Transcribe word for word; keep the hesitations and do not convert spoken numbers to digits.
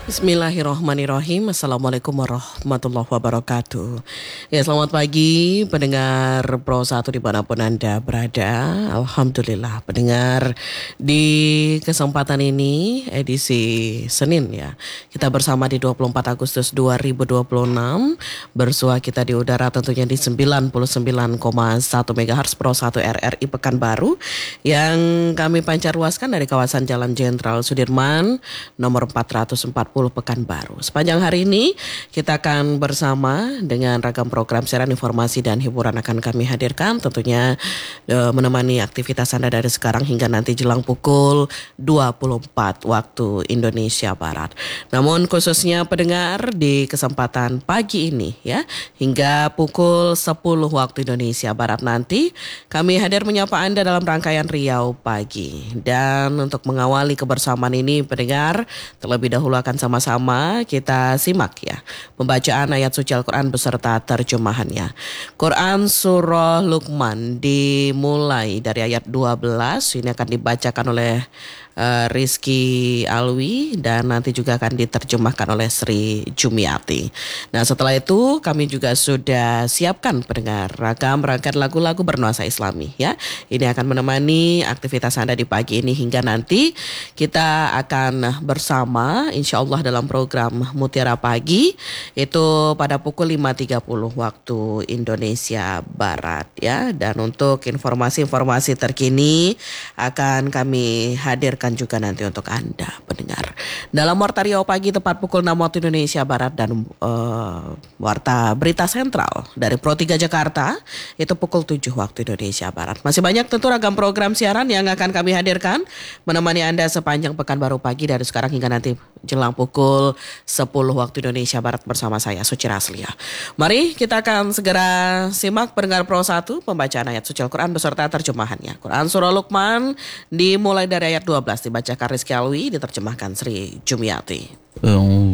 Bismillahirrahmanirrahim. Assalamualaikum warahmatullahi wabarakatuh. Ya, selamat pagi pendengar Pro satu dimanapun Anda berada. Alhamdulillah pendengar, di kesempatan ini edisi Senin ya, kita bersama di dua puluh empat Agustus dua ribu dua puluh enam. Bersua kita di udara tentunya di sembilan puluh sembilan koma satu megahertz Pro satu R R I Pekanbaru, yang kami pancar luaskan dari kawasan Jalan Jenderal Sudirman nomor empat ratus empat puluh Pekanbaru. Sepanjang hari ini kita akan bersama dengan ragam program siaran informasi dan hiburan akan kami hadirkan, tentunya e, menemani aktivitas Anda dari sekarang hingga nanti jelang pukul dua puluh empat waktu Indonesia Barat. Namun khususnya pendengar di kesempatan pagi ini ya, hingga pukul sepuluh waktu Indonesia Barat nanti kami hadir menyapa Anda dalam rangkaian Riau Pagi. Dan untuk mengawali kebersamaan ini pendengar, terlebih dahulu akan sama-sama kita simak ya pembacaan ayat suci Al-Quran beserta terjemahannya. Quran Surah Luqman dimulai dari ayat dua belas, ini akan dibacakan oleh uh, Rizky Alwi dan nanti juga akan diterjemahkan oleh Sri Jumiati. Nah, setelah itu kami juga sudah siapkan pendengar ragam rangkaian lagu-lagu bernuansa Islami ya. Ini akan menemani aktivitas Anda di pagi ini hingga nanti kita akan bersama insya Allah dalam program Mutiara Pagi itu pada pukul lima tiga puluh waktu Indonesia Barat ya. Dan untuk informasi-informasi terkini akan kami hadirkan juga nanti untuk Anda pendengar dalam Warta Riau Pagi tepat pukul enam waktu Indonesia Barat, dan uh, Warta Berita Sentral dari Pro tiga Jakarta itu pukul tujuh waktu Indonesia Barat. Masih banyak tentu ragam program siaran yang akan kami hadirkan menemani Anda sepanjang Pekanbaru pagi dari sekarang hingga nanti jelang pukul sepuluh waktu Indonesia Barat bersama saya Suci Raslia. Mari kita akan segera simak pendengar Pro satu pembacaan ayat suci Al-Quran beserta terjemahannya. Quran Surah Luqman dimulai dari ayat dua belas, dibacakan Rizky Alwi, diterjemahkan Sri Jumiati.